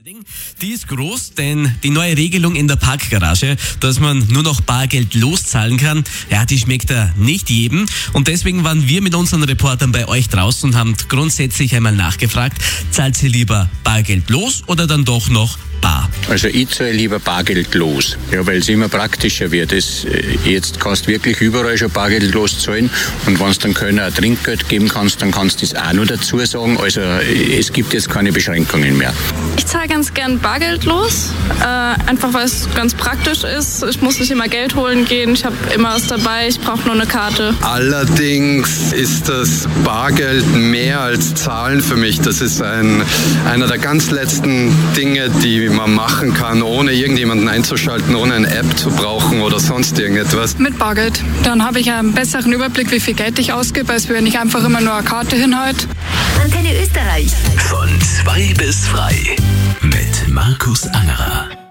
Die ist groß, denn die neue Regelung in der Parkgarage, dass man nur noch Bargeld loszahlen kann, ja, die schmeckt da nicht jedem. Und deswegen waren wir mit unseren Reportern bei euch draußen und haben grundsätzlich einmal nachgefragt, zahlt ihr lieber Bargeld los oder dann doch noch bar? Also ich zahle lieber Bargeld los, ja, weil es immer praktischer wird. Jetzt kannst du wirklich überall schon Bargeld loszahlen und wenn du dann keiner ein Trinkgeld geben kannst, dann kannst du das auch noch dazu sagen. Also es gibt jetzt keine Beschränkungen mehr. Ich zahle ganz gern Bargeld los, einfach weil es ganz praktisch ist. Ich muss nicht immer Geld holen gehen, ich habe immer was dabei, ich brauche nur eine Karte. Allerdings ist das Bargeld mehr als Zahlen für mich. Das ist einer der ganz letzten Dinge, die man machen kann, ohne irgendjemanden einzuschalten, ohne eine App zu brauchen oder sonst irgendetwas. Mit Bargeld. Dann habe ich einen besseren Überblick, wie viel Geld ich ausgebe, als wenn ich einfach immer nur eine Karte hinhalte. Antenne Österreich. Von 2 bis frei mit Markus Angerer.